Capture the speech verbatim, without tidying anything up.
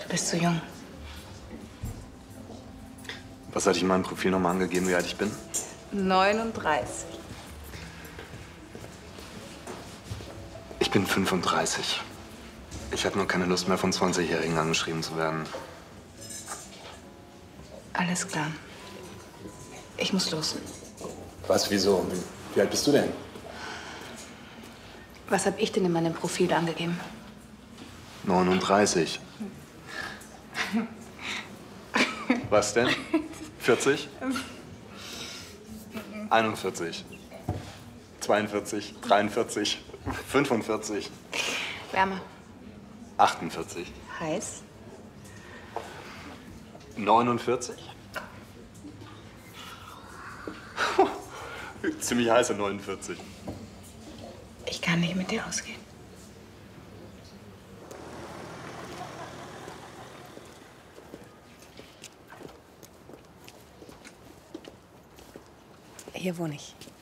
Du bist zu jung. Was hatte ich in meinem Profil nochmal angegeben, wie alt ich bin? neununddreißig. Ich bin fünfunddreißig. Ich habe nur keine Lust mehr, von zwanzigjährigen angeschrieben zu werden. Alles klar. Ich muss los. Was, wieso? Wie, wie alt bist du denn? Was habe ich denn in meinem Profil angegeben? neununddreißig. Was denn? vierzig? einundvierzig. zweiundvierzig. dreiundvierzig. fünfundvierzig. Wärme. achtundvierzig. Heiß. neunundvierzig? Ziemlich heiße neunundvierzig. Ich kann nicht mit dir ausgehen. Hier wohne ich.